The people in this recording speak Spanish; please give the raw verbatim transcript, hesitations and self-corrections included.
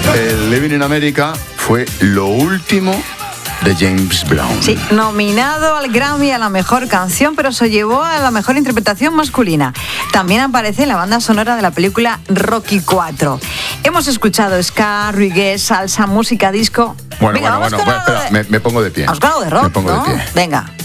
El Living in America fue lo último de James Brown. Sí, nominado al Grammy a la mejor canción, pero se llevó a la mejor interpretación masculina. También aparece en la banda sonora de la película Rocky cuatro. Hemos escuchado ska, reggae, salsa, música, disco. Bueno, Venga, bueno, bueno, con bueno algo espera, de... me, me pongo de pie. Has ganado de rock, Me pongo ¿no? de pie. Venga.